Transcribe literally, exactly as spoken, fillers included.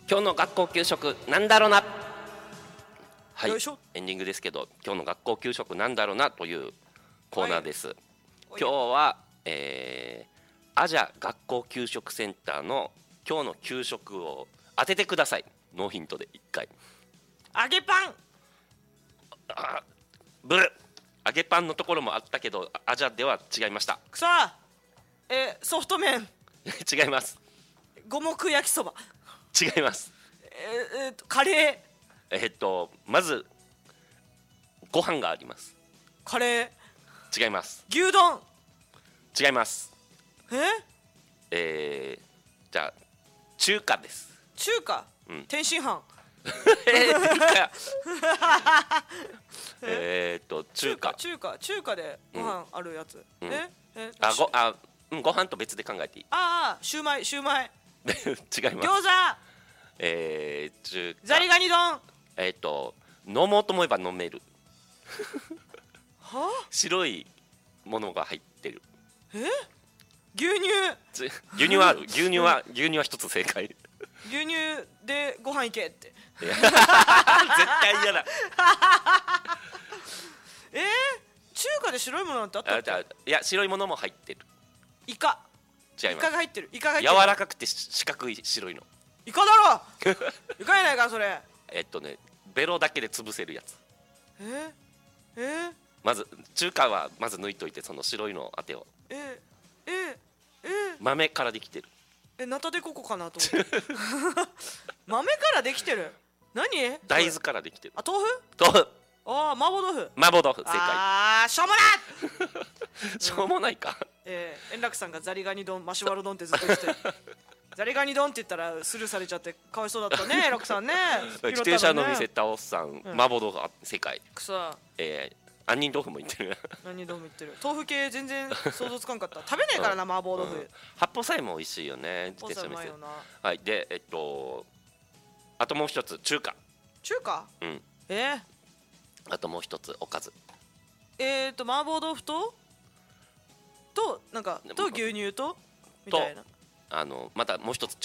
今日の学校給食なんだろうな。はい、 よいしょ。 エンディングですけど、今日の学校給食なんだろうなというコーナーです。 はい、 今日は、えー、アジャ学校給食センターの今日の給食を当ててください。ノーヒントでいっかい。 揚げパン。 あ、ブル。揚げパンのところもあったけど、アジャでは違いました。 くそー。えー、ソフト麺。 違います。 五目焼きそば。 違います。 えー、えーとカレー。 えっとまずご飯があります。 カレー。 違います。 牛丼。 違います。 ええー、じゃあ中華です。 中華、 うん、 天津飯。 えー、えっと中華中華中華でご飯あるやつ、 うん、 ええあごあうんご飯と別で考えていい。 ああシューマイシューマイ違います。 餃子。 えー、中華ザリガニ丼。 えっと飲もうと思えば飲めるは白いものが入ってる。 え牛乳。 牛乳はある。牛乳は牛乳は一つ正解。 牛乳でご飯いけって。 絶対嫌だ。 えー、中華で白いものなんてあったっけ。 あいや白いものも入ってる。 イカ。 違います。 イカが入ってる。イカが入ってる。 柔らかくて四角い白いの。 イカだろイカやないかそれ。 えっとねベロだけで潰せるやつ。 ええー、 まず中華はまず抜いといて、その白いのを当てよう。 えー、えー、えー、 豆からできてる。 えナタデココかなと思って豆からできてる。何大豆からできてる。 あ豆腐。 豆腐。 ああ麻婆豆腐。 麻婆豆腐正解。 ああしょうもないしょうもないか。 えー、円楽さんがザリガニ丼マシュマロ丼ってずっと言ってザリガニ丼って言ったらスルーされちゃってかわいそうだったね円楽さんね。 自転車の店倒すさん、 うん、 麻婆豆腐正解。 くそ。 えー杏仁豆腐も言ってる。 杏仁豆腐言ってる。豆腐系全然想像つかんかった。食べねえからな、うん、麻婆豆腐、うん、 八宝菜も美味しいよね。自転車の店。はい。でえっとあともう一つ中華。 中華。 うんえー、 あともう一つおかず。 えーと麻婆豆腐ととなんかと牛乳とみたいな。 あのまたもう一つ